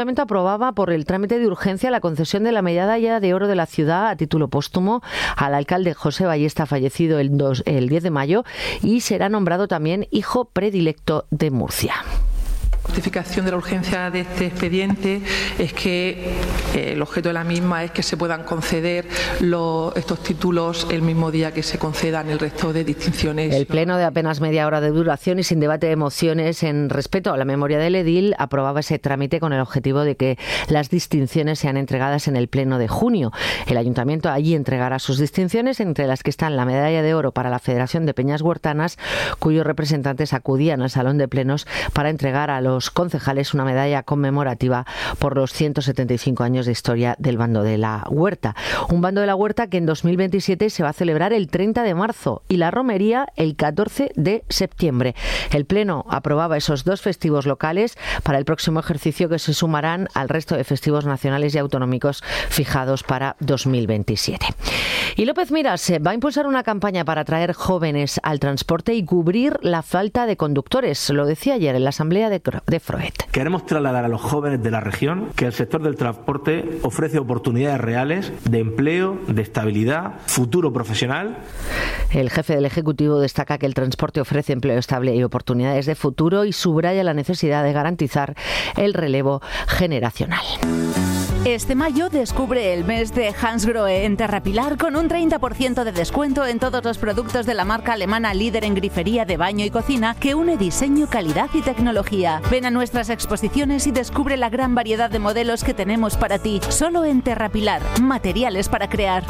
El Parlamento aprobaba por el trámite de urgencia la concesión de la medalla de oro de la ciudad a título póstumo al alcalde José Ballesta, fallecido el 10 de mayo, y será nombrado también hijo predilecto de Murcia. La justificación de la urgencia de este expediente es que el objeto de la misma es que se puedan conceder estos títulos el mismo día que se concedan el resto de distinciones. El pleno, de apenas media hora de duración y sin debate de mociones en respeto a la memoria del edil, aprobaba ese trámite con el objetivo de que las distinciones sean entregadas en el pleno de junio. El ayuntamiento allí entregará sus distinciones, entre las que están la medalla de oro para la Federación de Peñas Huertanas, cuyos representantes acudían al salón de plenos para entregar a los concejales una medalla conmemorativa por los 175 años de historia del Bando de la Huerta. Un Bando de la Huerta que en 2027 se va a celebrar el 30 de marzo y la romería el 14 de septiembre. El Pleno aprobaba esos dos festivos locales para el próximo ejercicio, que se sumarán al resto de festivos nacionales y autonómicos fijados para 2027. Y López Miras va a impulsar una campaña para atraer jóvenes al transporte y cubrir la falta de conductores. Lo decía ayer en la asamblea de Froet. Queremos trasladar a los jóvenes de la región que el sector del transporte ofrece oportunidades reales de empleo, de estabilidad, futuro profesional. El jefe del Ejecutivo destaca que el transporte ofrece empleo estable y oportunidades de futuro y subraya la necesidad de garantizar el relevo generacional. Este mayo descubre el mes de Hansgrohe en Terrapilar con un 30% de descuento en todos los productos de la marca alemana líder en grifería de baño y cocina, que une diseño, calidad y tecnología. Ven a nuestras exposiciones y descubre la gran variedad de modelos que tenemos para ti. Solo en Terrapilar, materiales para crear.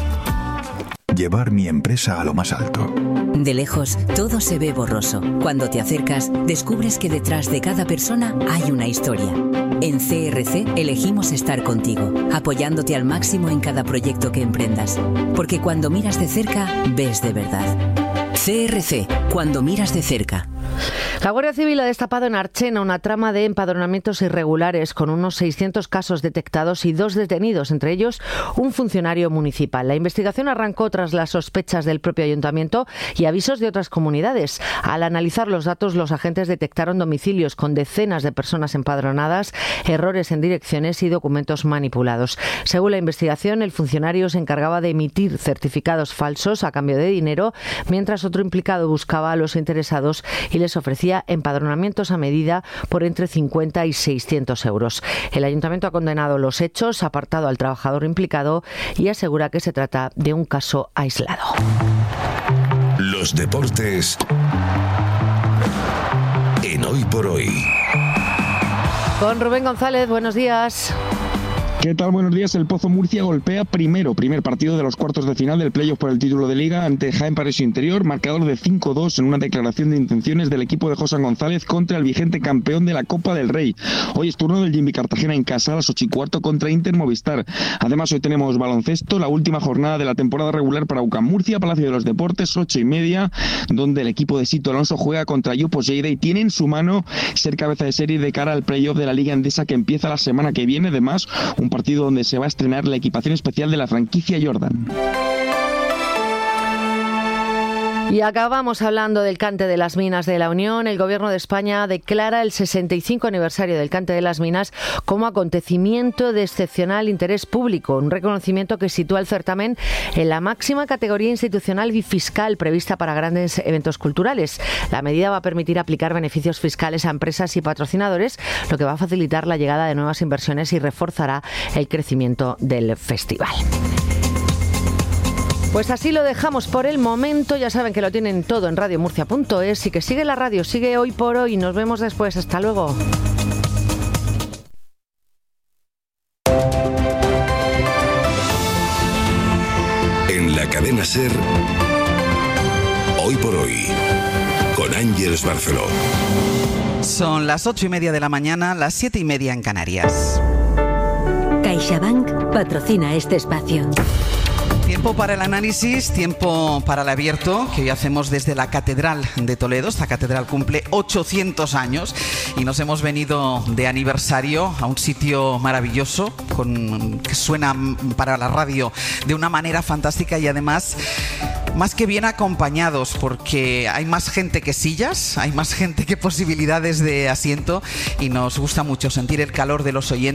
Llevar mi empresa a lo más alto. De lejos, todo se ve borroso. Cuando te acercas, descubres que detrás de cada persona hay una historia. En CRC elegimos estar contigo, apoyándote al máximo en cada proyecto que emprendas. Porque cuando miras de cerca, ves de verdad. CRC, cuando miras de cerca. La Guardia Civil ha destapado en Archena una trama de empadronamientos irregulares con unos 600 casos detectados y 2 detenidos, entre ellos un funcionario municipal. La investigación arrancó tras las sospechas del propio ayuntamiento y avisos de otras comunidades. Al analizar los datos, los agentes detectaron domicilios con decenas de personas empadronadas, errores en direcciones y documentos manipulados. Según la investigación, el funcionario se encargaba de emitir certificados falsos a cambio de dinero, mientras otro implicado buscaba a los interesados y les ofrecía empadronamientos a medida por entre 50 y 600 euros. El ayuntamiento ha condenado los hechos, ha apartado al trabajador implicado y asegura que se trata de un caso aislado. Los deportes en Hoy por Hoy. Con Rubén González, buenos días. ¿Qué tal? Buenos días. El Pozo Murcia golpea primer partido de los cuartos de final del playoff por el título de Liga ante Jaén Paraíso Interior, marcador de 5-2 en una declaración de intenciones del equipo de José González contra el vigente campeón de la Copa del Rey. Hoy es turno del Jimmy Cartagena en casa a las 8:15 contra Inter Movistar. Además, hoy tenemos baloncesto, la última jornada de la temporada regular para UCAM Murcia, Palacio de los Deportes, 8:30, donde el equipo de Sito Alonso juega contra Yopos Lleida y tiene en su mano ser cabeza de serie de cara al playoff de la Liga Endesa que empieza la semana que viene. Además, un partido donde se va a estrenar la equipación especial de la franquicia Jordan. Y acabamos hablando del Cante de las Minas de la Unión. El Gobierno de España declara el 65 aniversario del Cante de las Minas como acontecimiento de excepcional interés público, un reconocimiento que sitúa el certamen en la máxima categoría institucional y fiscal prevista para grandes eventos culturales. La medida va a permitir aplicar beneficios fiscales a empresas y patrocinadores, lo que va a facilitar la llegada de nuevas inversiones y reforzará el crecimiento del festival. Pues así lo dejamos por el momento. Ya saben que lo tienen todo en radiomurcia.es y que sigue la radio, sigue Hoy por Hoy. Nos vemos después. Hasta luego. En la cadena SER, Hoy por Hoy, con Ángeles Barceló. Son las 8:30 de la mañana, las 7:30 en Canarias. CaixaBank patrocina este espacio. Tiempo para el análisis, tiempo para el abierto, que hoy hacemos desde la Catedral de Toledo. Esta catedral cumple 800 años y nos hemos venido de aniversario a un sitio maravilloso que suena para la radio de una manera fantástica y además más que bien acompañados, porque hay más gente que sillas, hay más gente que posibilidades de asiento y nos gusta mucho sentir el calor de los oyentes